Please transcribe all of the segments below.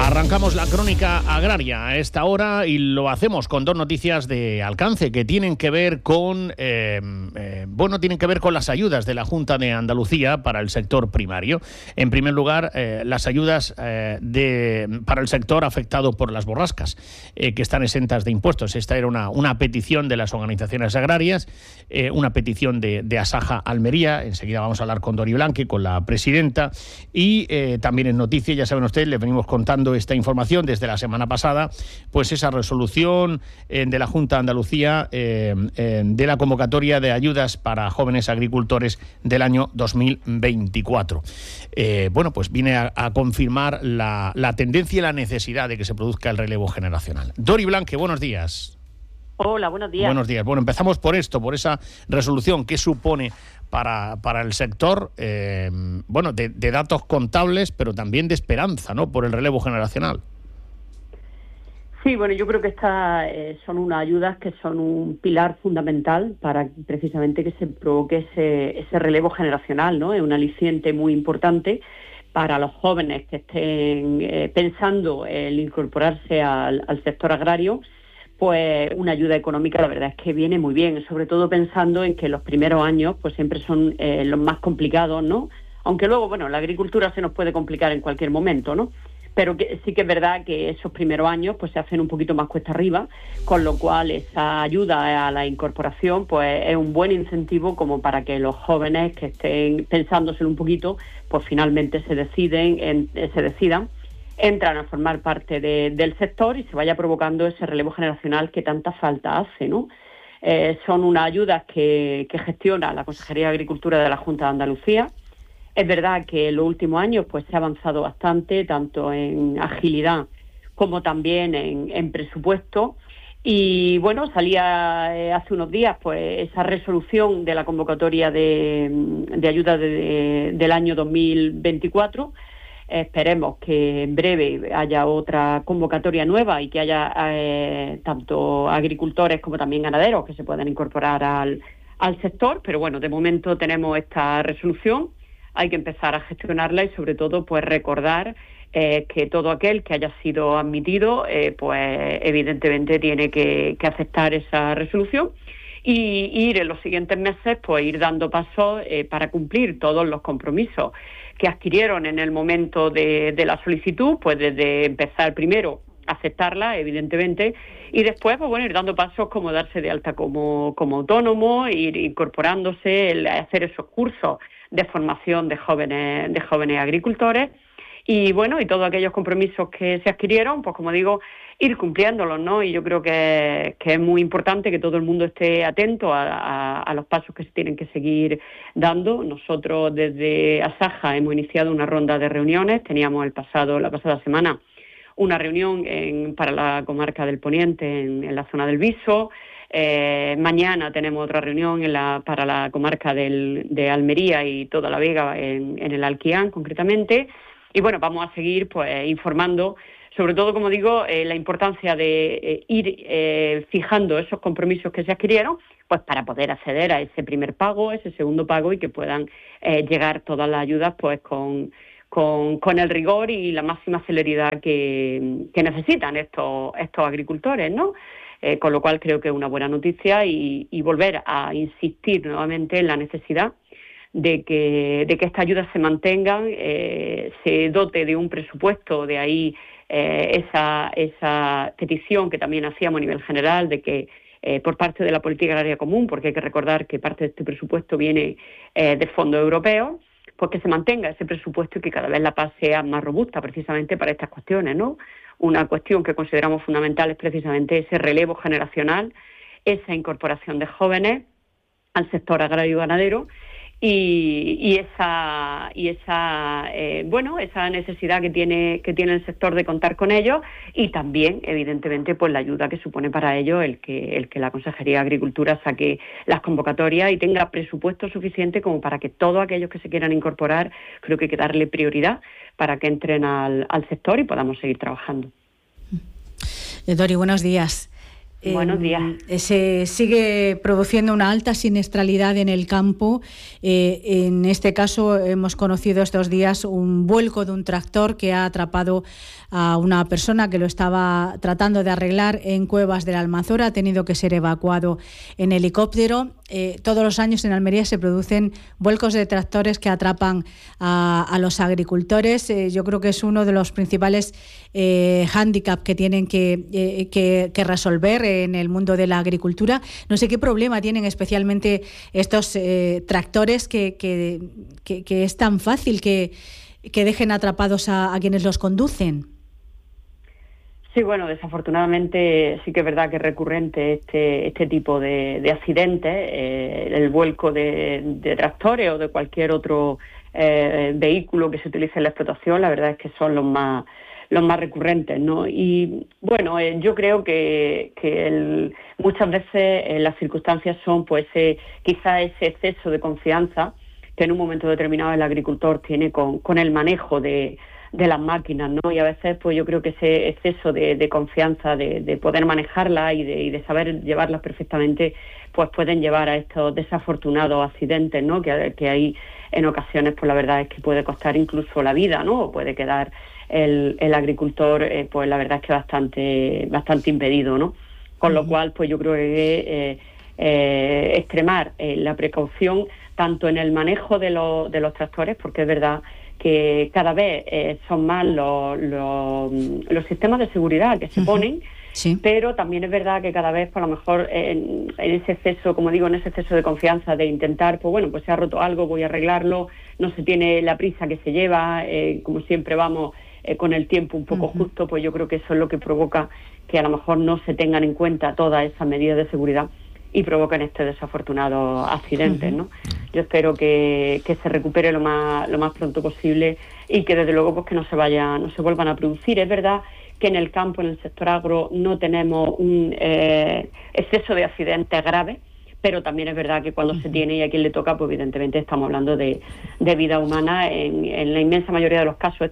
Arrancamos la crónica agraria a esta hora y lo hacemos con dos noticias de alcance que tienen que ver con las ayudas de la Junta de Andalucía para el sector primario. En primer lugar, las ayudas para el sector afectado por las borrascas, que están exentas de impuestos. Esta era una petición de las organizaciones agrarias, una petición de Asaja Almería. Enseguida vamos a hablar con Dori Blanque, con la presidenta, y también en noticias, ya saben ustedes, les venimos contando esta información desde la semana pasada, pues esa resolución de la Junta de Andalucía de la convocatoria de ayudas para jóvenes agricultores del año 2024. Pues viene a confirmar la tendencia y la necesidad de que se produzca el relevo generacional. Dori Blanque, buenos días. Hola, buenos días. Buenos días. Bueno, empezamos por esa resolución. ¿Qué supone para el sector, de datos contables, pero también de esperanza, ¿no?, por el relevo generacional? Sí, bueno, yo creo que estas son unas ayudas que son un pilar fundamental para precisamente que se provoque ese relevo generacional, ¿no? Es un aliciente muy importante para los jóvenes que estén pensando en incorporarse al sector agrario. Pues una ayuda económica, la verdad es que viene muy bien, sobre todo pensando en que los primeros años pues siempre son los más complicados, ¿no? Aunque luego, bueno, la agricultura se nos puede complicar en cualquier momento, ¿no? Pero que sí que es verdad que esos primeros años pues se hacen un poquito más cuesta arriba, con lo cual esa ayuda a la incorporación pues es un buen incentivo como para que los jóvenes que estén pensándoselo un poquito, pues finalmente se decidan, entran a formar parte del sector y se vaya provocando ese relevo generacional que tanta falta hace, ¿no? Son unas ayudas que gestiona la Consejería de Agricultura de la Junta de Andalucía. Es verdad que en los últimos años pues se ha avanzado bastante, tanto en agilidad como también en presupuesto. Y bueno, salía hace unos días pues esa resolución de la convocatoria de ayuda del año 2024. Esperemos que en breve haya otra convocatoria nueva y que haya tanto agricultores como también ganaderos que se puedan incorporar al sector, pero bueno, de momento tenemos esta resolución, hay que empezar a gestionarla y sobre todo pues recordar que todo aquel que haya sido admitido pues evidentemente tiene que aceptar esa resolución y ir en los siguientes meses pues ir dando pasos para cumplir todos los compromisos que adquirieron en el momento de la solicitud, pues desde empezar primero a aceptarla, evidentemente, y después pues ir dando pasos como darse de alta como autónomo, ir incorporándose, hacer esos cursos de formación de jóvenes agricultores, y bueno, y todos aquellos compromisos que se adquirieron, pues como digo, ir cumpliéndolos, ¿no? Y yo creo que es muy importante que todo el mundo esté atento a los pasos que se tienen que seguir dando. Nosotros desde Asaja hemos iniciado una ronda de reuniones, teníamos la pasada semana una reunión para la comarca del Poniente en la zona del Viso. Mañana tenemos otra reunión para la comarca de Almería y toda la Vega en el Alquián concretamente. Y bueno, vamos a seguir pues informando, sobre todo, como digo, la importancia de ir fijando esos compromisos que se adquirieron, pues para poder acceder a ese primer pago, ese segundo pago y que puedan llegar todas las ayudas pues con el rigor y la máxima celeridad que necesitan estos agricultores, ¿no? Con lo cual creo que es una buena noticia y volver a insistir nuevamente en la necesidad de que estas ayudas se mantengan, se dote de un presupuesto, de ahí esa petición que también hacíamos a nivel general de que por parte de la política agraria común, porque hay que recordar que parte de este presupuesto viene de fondos europeos, pues que se mantenga ese presupuesto y que cada vez la PAC sea más robusta precisamente para estas cuestiones, ¿no? Una cuestión que consideramos fundamental es precisamente ese relevo generacional, esa incorporación de jóvenes al sector agrario y ganadero y esa necesidad que tiene el sector de contar con ellos y también evidentemente pues la ayuda que supone para ellos el que la Consejería de Agricultura saque las convocatorias y tenga presupuesto suficiente como para que todos aquellos que se quieran incorporar, creo que hay que darle prioridad para que entren al sector y podamos seguir trabajando. Dori, buenos días. Buenos días. Se sigue produciendo una alta siniestralidad en el campo. En este caso hemos conocido estos días un vuelco de un tractor que ha atrapado a una persona que lo estaba tratando de arreglar en Cuevas de la Almanzora. Ha tenido que ser evacuado en helicóptero. Todos los años en Almería se producen vuelcos de tractores que atrapan a los agricultores. Yo creo que es uno de los principales hándicap que tienen que resolver en el mundo de la agricultura. No sé qué problema tienen especialmente estos tractores que es tan fácil que dejen atrapados a quienes los conducen. Sí, bueno, desafortunadamente sí que es verdad que es recurrente este tipo de accidentes, el vuelco de tractores o de cualquier otro vehículo que se utilice en la explotación. La verdad es que son los más recurrentes, ¿no? Y bueno, yo creo que muchas veces las circunstancias son pues quizá ese exceso de confianza que en un momento determinado el agricultor tiene con el manejo de las máquinas, ¿no? Y a veces pues yo creo que ese exceso de confianza, de poder manejarlas y de saber llevarlas perfectamente, pues pueden llevar a estos desafortunados accidentes, ¿no? Que hay en ocasiones, pues la verdad es que puede costar incluso la vida, ¿no? O puede quedar el agricultor, pues la verdad es que bastante impedido, ¿no? Con lo cual, pues yo creo que extremar la precaución tanto en el manejo de los tractores, porque es verdad que cada vez son más los sistemas de seguridad que se ponen, sí. Pero también es verdad que cada vez, por lo mejor, en ese exceso, como digo, en ese exceso de confianza de intentar, pues bueno, pues se ha roto algo, voy a arreglarlo, no se tiene la prisa que se lleva, como siempre vamos con el tiempo un poco justo, pues yo creo que eso es lo que provoca que a lo mejor no se tengan en cuenta todas esas medidas de seguridad y provocan este desafortunado accidentes, ¿no? Yo espero que se recupere lo más pronto posible y que desde luego pues que no se vuelvan a producir. Es verdad que en el campo, en el sector agro, no tenemos un exceso de accidentes graves, pero también es verdad que cuando se tiene y a quien le toca, pues evidentemente estamos hablando de vida humana. En la inmensa mayoría de los casos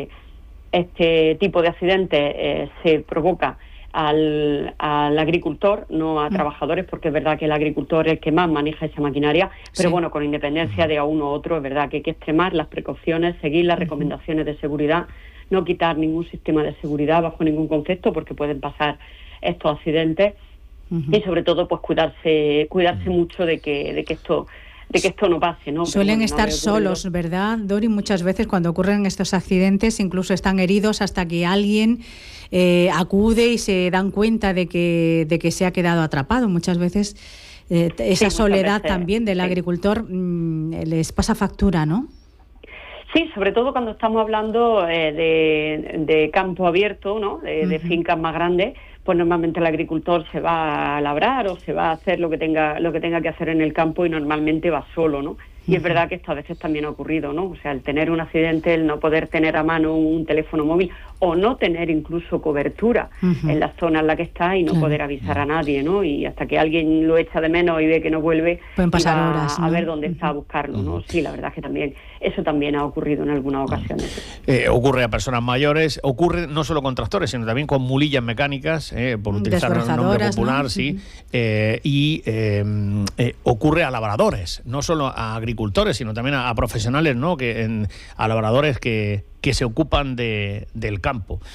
este tipo de accidentes se provoca al agricultor, no a trabajadores, porque es verdad que el agricultor es el que más maneja esa maquinaria, pero sí. Bueno, con independencia de a uno u otro, es verdad que hay que extremar las precauciones, seguir las recomendaciones de seguridad, no quitar ningún sistema de seguridad bajo ningún concepto, porque pueden pasar estos accidentes, y sobre todo pues cuidarse mucho de que esto no pase, ¿no? Suelen estar solos, ¿verdad, Dori? Muchas veces cuando ocurren estos accidentes incluso están heridos hasta que alguien acude y se dan cuenta de que se ha quedado atrapado. Muchas veces esa soledad también del agricultor les pasa factura, ¿no? Sí, sobre todo cuando estamos hablando de campo abierto, ¿no? De fincas más grandes, pues normalmente el agricultor se va a labrar o se va a hacer lo que tenga que hacer en el campo y normalmente va solo, ¿no? Y es verdad que esto a veces también ha ocurrido, ¿no? O sea, el tener un accidente, el no poder tener a mano un teléfono móvil o no tener incluso cobertura en la zona en la que está y no poder avisar a nadie, ¿no? Y hasta que alguien lo echa de menos y ve que no vuelve, pueden pasar horas, ¿no? A ver dónde está a buscarlo, ¿no? Sí, la verdad es que también eso también ha ocurrido en algunas ocasiones. Ocurre a personas mayores, ocurre no solo con tractores, sino también con mulillas mecánicas, por utilizar el nombre popular, ¿no? Sí, y ocurre a labradores, no solo a agricultores, sino también a profesionales, ¿no? A labradores que se ocupan del campo.